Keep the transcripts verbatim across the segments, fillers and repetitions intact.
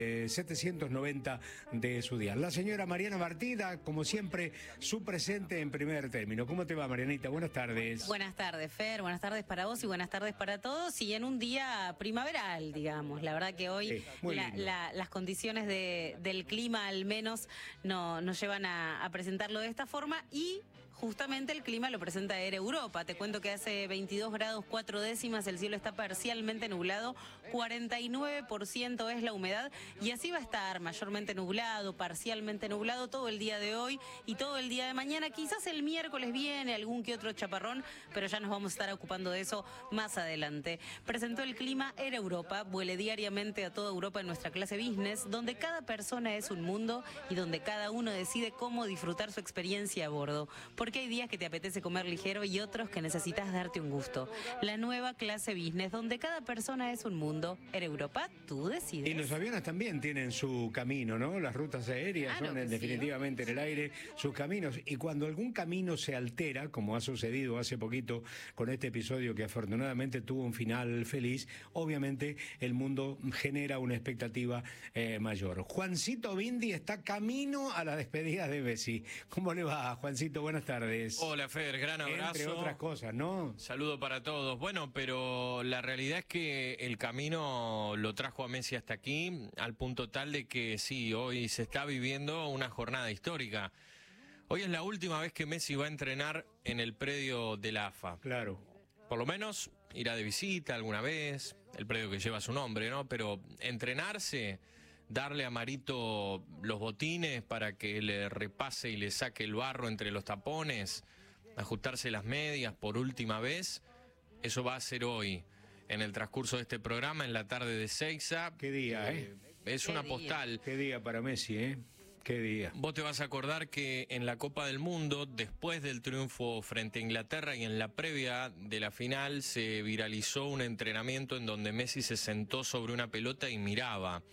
Eh, setecientos noventa de su día. La señora Mariana Martida, como siempre, su presente en primer término. ¿Cómo te va, Marianita? Buenas tardes. Buenas tardes, Fer. Buenas tardes para vos y buenas tardes para todos. Y en un día primaveral, digamos. La verdad que hoy Sí, muy la, lindo. la, las condiciones de, del clima, al menos, no, nos llevan a, a presentarlo de esta forma. Y justamente el clima lo presenta Air Europa. Te cuento que hace veintidós grados cuatro décimas, el cielo está parcialmente nublado, cuarenta y nueve por ciento es la humedad. Y así va a estar, mayormente nublado, parcialmente nublado todo el día de hoy y todo el día de mañana. Quizás el miércoles viene algún que otro chaparrón, pero ya nos vamos a estar ocupando de eso más adelante. Presentó el clima Air Europa, vuele diariamente a toda Europa en nuestra clase business, donde cada persona es un mundo y donde cada uno decide cómo disfrutar su experiencia a bordo. Porque hay días que te apetece comer ligero y otros que necesitas darte un gusto. La nueva clase business, donde cada persona es un mundo. Air Europa, tú decides. Y los aviones también tienen su camino, ¿no? Las rutas aéreas Claro son en, que sí. definitivamente en el aire sus caminos. Y cuando algún camino se altera, como ha sucedido hace poquito con este episodio que afortunadamente tuvo un final feliz, obviamente el mundo genera una expectativa eh, mayor. Juancito Bindi está camino a la despedida de Messi. ¿Cómo le va, Juancito? Buenas tardes. Hola, Fer, gran abrazo. Entre otras cosas, ¿no? Saludo para todos. Bueno, pero la realidad es que el camino lo trajo a Messi hasta aquí, al punto tal de que sí, hoy se está viviendo una jornada histórica. Hoy es la última vez que Messi va a entrenar en el predio de la A F A. Claro. Por lo menos irá de visita alguna vez, el predio que lleva su nombre, ¿no? Pero entrenarse, darle a Marito los botines para que le repase y le saque el barro entre los tapones, ajustarse las medias por última vez, eso va a ser hoy, en el transcurso de este programa, en la tarde de Seiza. Qué día, ¿eh? Es Qué una día. postal. Qué día para Messi, ¿eh? Qué día. Vos te vas a acordar que en la Copa del Mundo, después del triunfo frente a Inglaterra y en la previa de la final, se viralizó un entrenamiento en donde Messi se sentó sobre una pelota y miraba.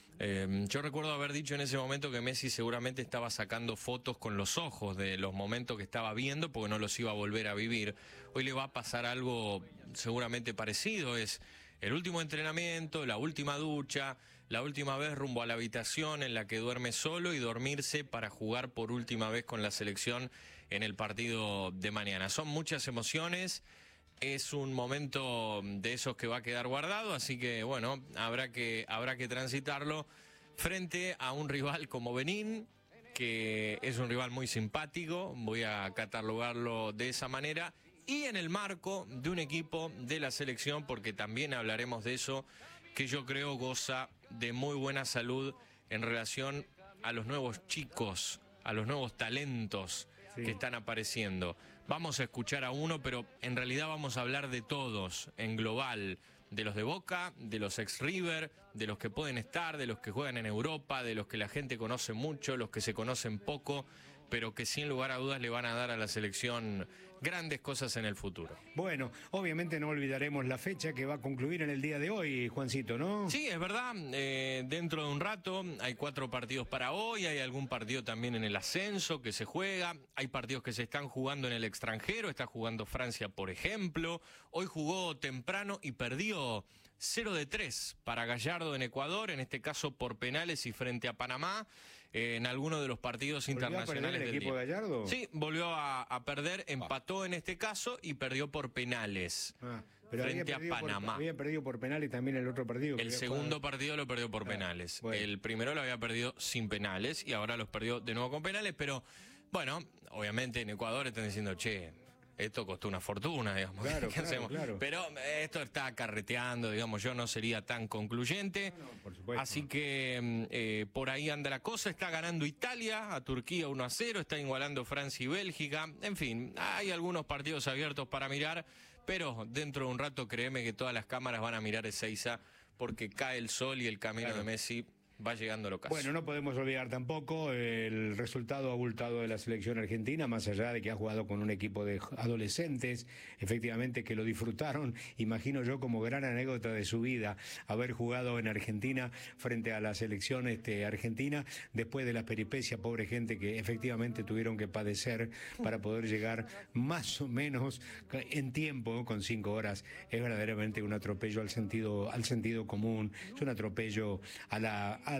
Eh, yo recuerdo haber dicho en ese momento que Messi seguramente estaba sacando fotos con los ojos de los momentos que estaba viendo porque no los iba a volver a vivir. Hoy le va a pasar algo seguramente parecido, es el último entrenamiento, la última ducha, la última vez rumbo a la habitación en la que duerme solo y dormirse para jugar por última vez con la selección en el partido de mañana. Son muchas emociones. Es un momento de esos que va a quedar guardado, así que bueno, habrá que, habrá que transitarlo frente a un rival como Benín, que es un rival muy simpático, voy a catalogarlo de esa manera, y en el marco de un equipo de la selección, porque también hablaremos de eso, que yo creo goza de muy buena salud en relación a los nuevos chicos, a los nuevos talentos Sí. que están apareciendo. Vamos a escuchar a uno, pero en realidad vamos a hablar de todos, en global, de los de Boca, de los ex-River, de los que pueden estar, de los que juegan en Europa, de los que la gente conoce mucho, los que se conocen poco, pero que sin lugar a dudas le van a dar a la selección grandes cosas en el futuro. Bueno, obviamente no olvidaremos la fecha que va a concluir en el día de hoy, Juancito, ¿no? Sí, es verdad, eh, dentro de un rato hay cuatro partidos para hoy, hay algún partido también en el ascenso que se juega, hay partidos que se están jugando en el extranjero, está jugando Francia, por ejemplo, hoy jugó temprano y perdió cero de tres para Gallardo en Ecuador, en este caso por penales y frente a Panamá, eh, en alguno de los partidos ¿Volvió a perder internacionales el del equipo día. de Gallardo? Sí, volvió a, a perder, empató en este caso y perdió por penales. Ah, pero había frente a perdido por- Panamá. había perdido por penales también el otro partido. que El había segundo jugado. partido lo perdió por Ah, penales. bueno. El primero lo había perdido sin penales y ahora los perdió de nuevo con penales, pero bueno, obviamente en Ecuador están diciendo, che, esto costó una fortuna, digamos. Claro, ¿Qué claro, hacemos? claro. Pero esto está carreteando, digamos, yo no sería tan concluyente. No, no, por supuesto. Así que mm, eh, por ahí anda la cosa, está ganando Italia a Turquía uno a cero, está igualando Francia y Bélgica. En fin, hay algunos partidos abiertos para mirar, pero dentro de un rato créeme que todas las cámaras van a mirar Ezeiza porque cae el sol y el camino Claro. de Messi va llegando al ocaso. Bueno, no podemos olvidar tampoco el resultado abultado de la selección argentina, más allá de que ha jugado con un equipo de adolescentes, efectivamente que lo disfrutaron, imagino yo como gran anécdota de su vida, haber jugado en Argentina frente a la selección este, argentina, después de las peripecias, pobre gente que efectivamente tuvieron que padecer para poder llegar más o menos en tiempo, con cinco horas. Es verdaderamente un atropello al sentido, al sentido común, es un atropello a la... A